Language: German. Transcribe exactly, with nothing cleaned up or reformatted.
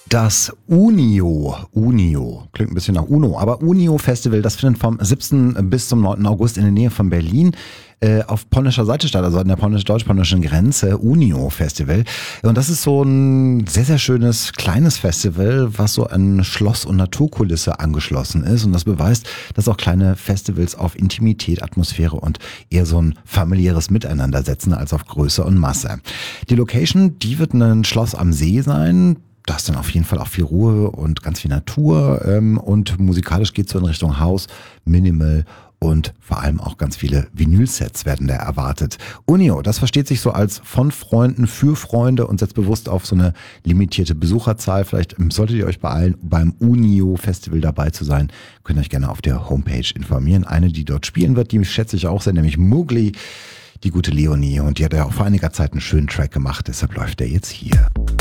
Das Unio, Unio, klingt ein bisschen nach Uno, aber Unio Festival, das findet vom siebten bis zum neunten August in der Nähe von Berlin äh, auf polnischer Seite statt, also an der polnisch-deutsch-polnischen Grenze, Unio Festival. Und das ist so ein sehr, sehr schönes kleines Festival, was so an Schloss- und Naturkulisse angeschlossen ist. Und das beweist, dass auch kleine Festivals auf Intimität, Atmosphäre und eher so ein familiäres Miteinander setzen als auf Größe und Masse. Die Location, die wird ein Schloss am See sein. Da ist dann auf jeden Fall auch viel Ruhe und ganz viel Natur ähm, und musikalisch geht es so in Richtung House, Minimal und vor allem auch ganz viele Vinylsets werden da erwartet. Unio, das versteht sich so als von Freunden für Freunde und setzt bewusst auf so eine limitierte Besucherzahl. Vielleicht solltet ihr euch beeilen, beim Unio Festival dabei zu sein. Könnt ihr euch gerne auf der Homepage informieren. Eine, die dort spielen wird, die schätze ich auch sehr, nämlich Mowgli, die gute Leonie. Und die hat ja auch vor einiger Zeit einen schönen Track gemacht, deshalb läuft der jetzt hier.